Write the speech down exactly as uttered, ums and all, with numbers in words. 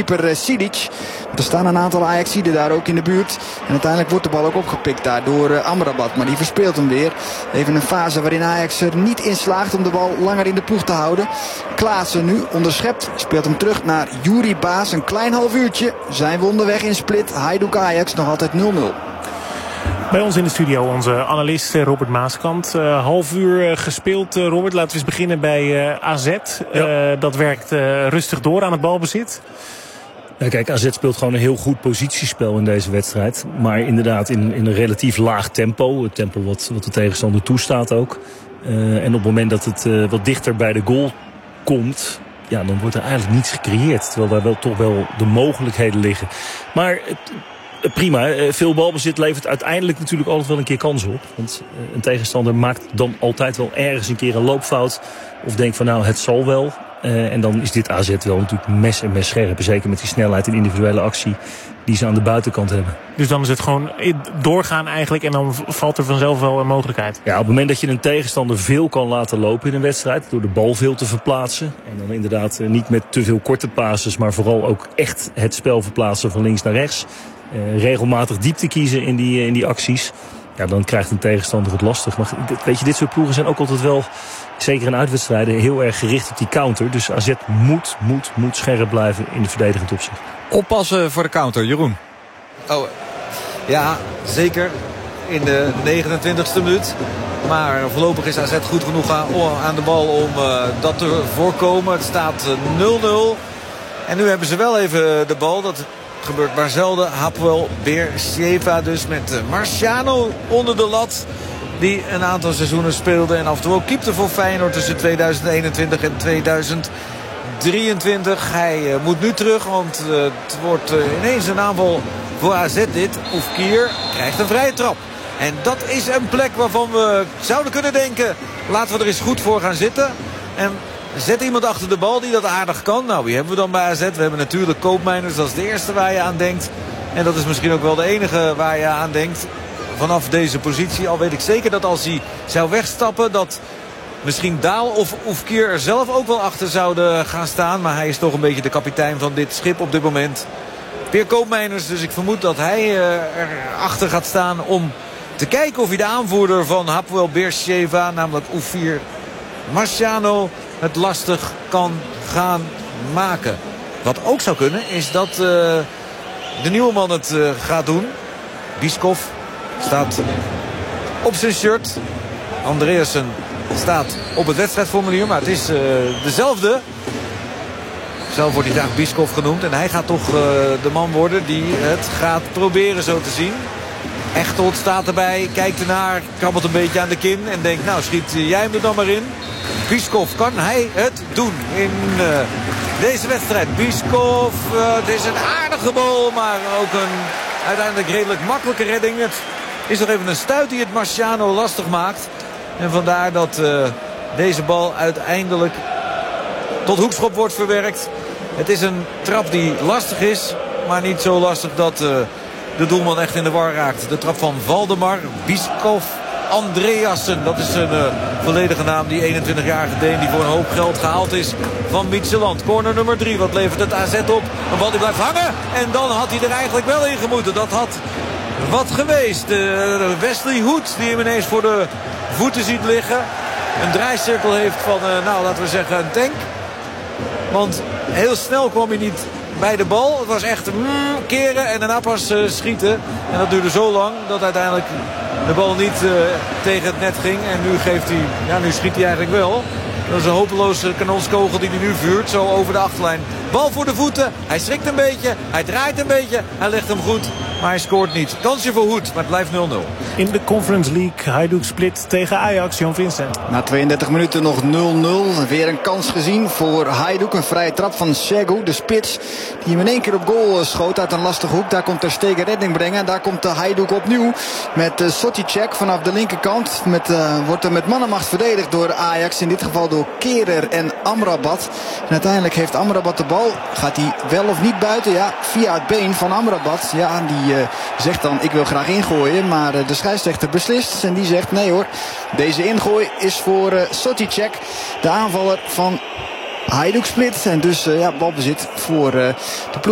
keeper Sidic. Er staan een aantal Ajaxiden daar ook in de buurt. En uiteindelijk wordt de bal ook opgepikt daar door uh, Amrabat. Maar die verspeelt hem weer. Even een fase waarin Ajax er niet in slaagt om de bal langer in de ploeg te houden. Klaassen nu onderschept. Speelt hem terug naar Yuri Baas. Een klein half uurtje zijn we onderweg in Split. Hajduk Ajax nog altijd nul nul. Bij ons in de studio onze analist Robert Maaskant. Uh, half uur uh, gespeeld. Uh, Robert, laten we eens beginnen bij uh, A Z. Ja. Uh, dat werkt uh, rustig door aan het balbezit. Ja, kijk, A Z speelt gewoon een heel goed positiespel in deze wedstrijd. Maar inderdaad in, in een relatief laag tempo. Het tempo wat, wat de tegenstander toestaat ook. Uh, en op het moment dat het uh, wat dichter bij de goal komt, ja, dan wordt er eigenlijk niets gecreëerd. Terwijl daar wel toch wel de mogelijkheden liggen. Maar het, prima, veel balbezit levert uiteindelijk natuurlijk altijd wel een keer kans op. Want een tegenstander maakt dan altijd wel ergens een keer een loopfout. Of denkt van nou, het zal wel. Uh, en dan is dit A Z wel natuurlijk mes en mes scherp. Zeker met die snelheid en individuele actie die ze aan de buitenkant hebben. Dus dan is het gewoon doorgaan eigenlijk en dan valt er vanzelf wel een mogelijkheid. Ja, op het moment dat je een tegenstander veel kan laten lopen in een wedstrijd, door de bal veel te verplaatsen. En dan inderdaad niet met te veel korte passes, maar vooral ook echt het spel verplaatsen van links naar rechts. Uh, regelmatig diepte kiezen in die, in die acties. Ja, dan krijgt een tegenstander het lastig. Maar weet je, dit soort ploegen zijn ook altijd wel, zeker in uitwedstrijden, heel erg gericht op die counter. Dus A Z moet, moet, moet scherp blijven in de verdedigend opzicht. Oppassen voor de counter, Jeroen. Oh, ja, zeker. In de negenentwintigste minuut. Maar voorlopig is A Z goed genoeg aan de bal om uh, dat te voorkomen. Het staat nul nul. En nu hebben ze wel even de bal. Dat gebeurt maar zelden. Hapoel Beersheva dus met Marciano onder de lat. Die een aantal seizoenen speelde en af en toe ook keepte voor Feyenoord tussen tweeduizend eenentwintig en tweeduizend drieëntwintig. Hij uh, moet nu terug, want uh, het wordt uh, ineens een aanval voor A Z dit. Oefkier krijgt een vrije trap. En dat is een plek waarvan we zouden kunnen denken, laten we er eens goed voor gaan zitten. En zet iemand achter de bal die dat aardig kan. Nou, wie hebben we dan bij A Z? We hebben natuurlijk Koopmeiners, dat is de eerste waar je aan denkt. En dat is misschien ook wel de enige waar je aan denkt vanaf deze positie. Al weet ik zeker dat als hij zou wegstappen, dat misschien Daal of Oefkier er zelf ook wel achter zouden gaan staan. Maar hij is toch een beetje de kapitein van dit schip op dit moment. Peer Koopmeiners, dus ik vermoed dat hij uh, erachter gaat staan om te kijken of hij de aanvoerder van Hapoel Beersheva, namelijk Oefir Marciano, het lastig kan gaan maken. Wat ook zou kunnen is dat uh, de nieuwe man het uh, gaat doen. Biskov staat op zijn shirt. Andreasen staat op het wedstrijdformulier, maar het is uh, dezelfde. Zelf wordt hij graag Biskov genoemd. En hij gaat toch uh, de man worden die het gaat proberen zo te zien. Echtold staat erbij, kijkt ernaar, krabbelt een beetje aan de kin en denkt, nou schiet jij hem er dan maar in. Biskov, kan hij het doen in uh, deze wedstrijd? Biskov, uh, het is een aardige bal, maar ook een uiteindelijk redelijk makkelijke redding. Het is nog even een stuit die het Marciano lastig maakt. En vandaar dat uh, deze bal uiteindelijk tot hoekschop wordt verwerkt. Het is een trap die lastig is, maar niet zo lastig dat uh, de doelman echt in de war raakt. De trap van Valdemar, Biskov Andreasen. Dat is zijn uh, volledige naam, die eenentwintigjarige Deen die voor een hoop geld gehaald is van Midtjylland. Corner nummer drie, wat levert het A Z op? Een bal die blijft hangen en dan had hij er eigenlijk wel in gemoeten. Dat had wat geweest. Uh, Wesley Hoed die hem ineens voor de voeten ziet liggen. Een draaicirkel heeft van, uh, nou laten we zeggen, een tank. Want heel snel kwam hij niet bij de bal. Het was echt mm, keren en daarna pas uh, schieten. En dat duurde zo lang dat uiteindelijk de bal niet uh, tegen het net ging. En nu geeft hij, ja nu schiet hij eigenlijk wel. Dat is een hopeloze kanonskogel die hij nu vuurt. Zo over de achterlijn. Bal voor de voeten. Hij schrikt een beetje. Hij draait een beetje. Hij legt hem goed. Maar hij scoort niet. Kansje voor Hoed. Maar het blijft nul nul. In de Conference League. Hajduk Split tegen Ajax. Jan Vincent. Na tweeëndertig minuten nog nul nul. Weer een kans gezien voor Hajduk. Een vrije trap van Segu. De spits. Die hem in één keer op goal schoot uit een lastige hoek. Daar komt Ter Stegen redding brengen. En daar komt Hajduk opnieuw. Met uh, Soticek vanaf de linkerkant. Met, uh, wordt er met mannenmacht verdedigd door Ajax. In dit geval door Kerer en Amrabat. En uiteindelijk heeft Amrabat de bal. Gaat hij wel of niet buiten? Ja, via het been van Amrabat. Ja, die uh, zegt dan ik wil graag ingooien. Maar uh, de scheidsrechter beslist. En die zegt nee hoor. Deze ingooi is voor uh, Soticek. De aanvaller van Hajduk Split. En dus uh, ja, balbezit voor uh, de ploeg.